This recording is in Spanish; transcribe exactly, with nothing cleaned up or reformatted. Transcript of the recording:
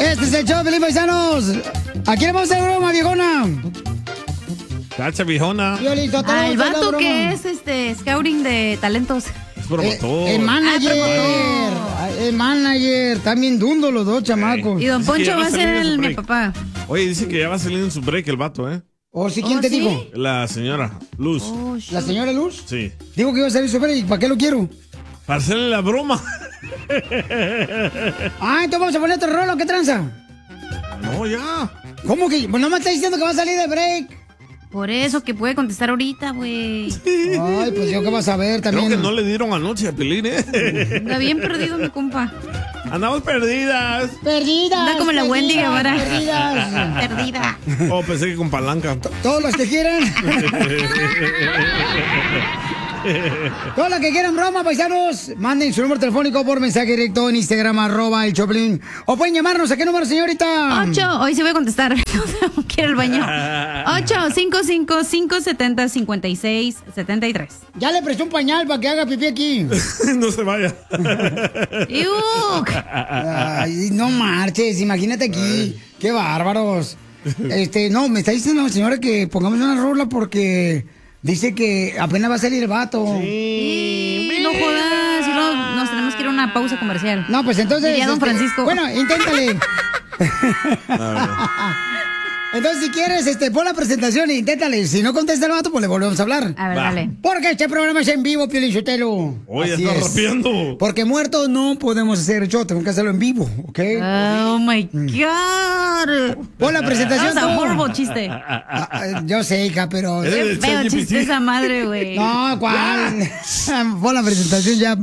Este es el show, Pelín, paisanos. ¿A quién le vamos a hacer broma, viejona? Cacha, viejona. Ah, el vato que es este scouting de talentos. Es promotor. Eh, el manager. Ah, el manager. Están bien dundos los dos chamacos. Y don Poncho va a ser el, mi papá. Oye, dice que ya va a salir en su break el vato, ¿eh? ¿O sí? ¿Quién ¿Oh, te sí? dijo? La señora Luz. Oh, ¿La señora Luz? Sí. Digo que iba a salir su break. ¿Para qué lo quiero? Para hacerle la broma. Ah, entonces vamos a poner otro rolo. ¿Qué tranza? No, ya. ¿Cómo que? Pues no me está diciendo que va a salir de break. Por eso que puede contestar ahorita, güey. Ay, pues yo qué vas a ver también. Creo que no le dieron anoche a Pelín, ¿eh? Anda bien perdido mi compa. Andamos perdidas. Perdidas. Anda como la perdidas, Wendy Guevara. Perdidas. Perdida. Oh, pensé que con palanca. Todos los que quieran. Todos los que quieran broma, paisanos, manden su número telefónico por mensaje directo en Instagram, arroba el Choplin. O pueden llamarnos. ¿A qué número, señorita? Ocho, hoy sí voy a contestar. Quiero el baño. Ocho, cinco, cinco, cinco, setenta, cincuenta y seis, setenta y tres. Ya le presté un pañal para que haga pipí aquí. No se vaya. ¡Iuk! Ay, no marches, imagínate aquí. Qué bárbaros. Este, no, me está diciendo la señora que pongamos una rola porque dice que apenas va a salir el vato. Sí, no jodas, si no, nos tenemos que ir a una pausa comercial. No, pues entonces. Diría don este, Francisco. Bueno, inténtale. Entonces, si quieres, este, pon la presentación e inténtale. Si no contesta el vato, pues le volvemos a hablar. A ver, Va. dale. Porque este programa es en vivo, Piolín Sotelo. Oye, Así está es. rapeando. Porque muertos no podemos hacer show, tenemos que hacerlo en vivo, ¿ok? Oh my God. Pon la presentación. That's a tú. horrible chiste. Ah, ah, yo sé, hija, pero. Es de Qué feo ChatGPT. chiste esa madre, güey. No, ¿cuál? Pon la presentación ya.